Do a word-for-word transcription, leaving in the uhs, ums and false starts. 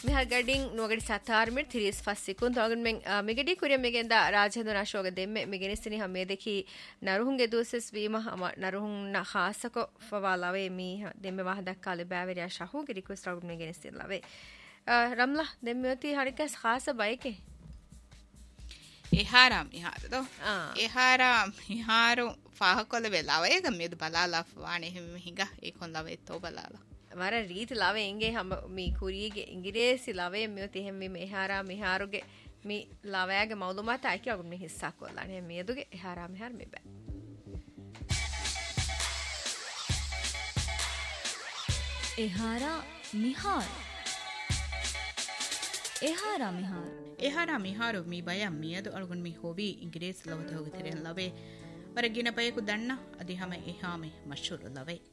මෙහා ගඩින් නොගඩි සතාර මිනිත් තිරිස් පහ සෙකුන්ද අගන් මෙන් මෙගඩි කුරිය මෙගෙන්ද රාජේන්ද්‍ර අශෝක දෙම්මෙ මෙගෙනස්තිනි හැම දෙකි නරුහුන්ගේ දුසස් වීම නරුහුන් නාසක ෆවාලාවේ මී දෙම්මෙ වහ දක්කාලේ බෑවරියා ශහුගේ රික්වෙස්ට් රවුන්ඩ් මෙගෙනස්තින ලවේ රම්ලා දෙම්මෙති හරිකස් ખાસ බයිකේ එහාරම් ඉහාරද එහාරම් ඉහාරු ෆාහකොල වෙලාවේ ගම්මෙද බලාලා වානේ හිඟ ඒකොන් ලවේ තෝ බලාලා වර රීති ලවේ ඉංගේ හැම මේ කුරියගේ ඉංග්‍රීසි ලවේ මෙති හැම මේ එහාරා මෙහාරුගේ මේ ලවයාගේ මවුලුමත අයික අගුම් මේ හිස්සක් කොල්ලානේ මේදුගේ එහාරා මෙහාර මේ බෑ එහාරා මිහාර එහාරා මිහාර එහාරා මිහාරු මේ බය මියදු අලුගුන් මේ හොබි ඉංග්‍රීසි ලවත හොගතරෙන් ලවේ වර ගින බයකු දන්න අධි හැම එහාමේ මෂූර් ලවේ